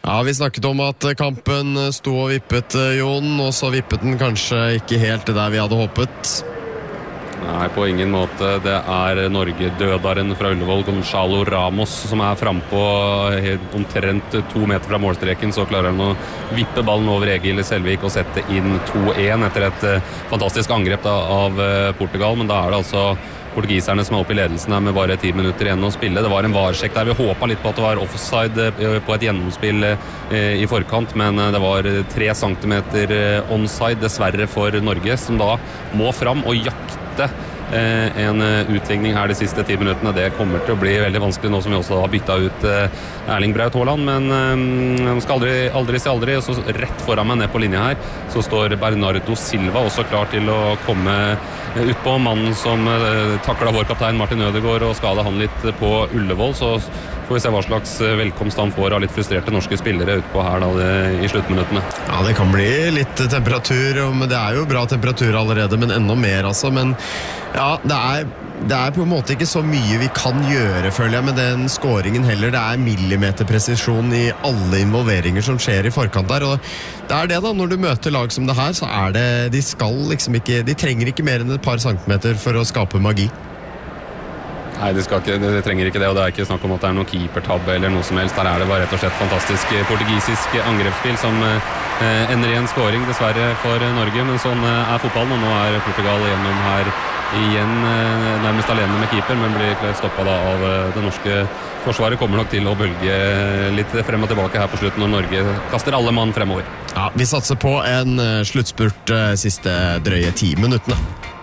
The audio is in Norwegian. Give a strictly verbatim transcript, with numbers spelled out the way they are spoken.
Ja, vi snakket om at kampen sto og vippet, Jon, og så vippet den kanskje ikke helt det der vi hadde håpet. Nei, på ingen måte. Det er Norge-dødaren fra Ullevål, Gonzalo Ramos, som er fremme på omtrent to meter fra målstreken. Så klarer han å vippe ballen over Egil Selvik og sette inn to en etter et fantastisk angrep da, av Portugal. Men da er det altså portugiserne som er oppe i ledelsen her med bare ti minutter igjen å spille. Det var en varsjekk der vi håpet litt på at det var offside på et gjennomspill i forkant, men det var tre centimeter onside dessverre for Norge, som da må fram og jakte en utligning her de siste ti minuttene. Det kommer til å bli veldig vanskelig nå som vi også har byttet ut Erling Braut Haaland, men man skal aldri, aldri si aldri. Og så rett foran meg ned på linja her så står Bernardo Silva også klar til å komme ut på mannen som taklet vår kaptein Martin Ødegaard og skadet han litt på Ullevål. Så får vi se hva slags velkomst han får av litt frustrerte norske spillere ut på her da, i sluttminuttene. Ja, det kan bli litt temperatur, men det er jo bra temperatur allerede, men enda mer altså. Men ja, det er, det er på en måte ikke så mye vi kan gjøre, føler jeg, med den scoringen heller. Det er millimeterpresisjon i alle involveringer som skjer i forkant der, og det er det da, når du møter lag som det her, så er det, de skal liksom ikke, de trenger ikke mer enn et par centimeter for å skape magi. Nei, de, skal ikke, de trenger ikke det, og det er ikke snakk om at det er noen keepertabbe eller noe som helst. Der er det bare rett og slett fantastisk portugisisk angrepsspill som eh, ender i en scoring, dessverre for Norge, men sånn eh, er fotballen, og nå er Portugal gjennom her igjen eh, nærmest alene med keeper, men blir stoppet da av eh, det norske forsvaret. Kommer nok til å bølge litt frem og tilbake her på slutten når Norge kaster alle mann fremover. Ja, vi satser på en uh, sluttspurt uh, siste drøye ti minuttene.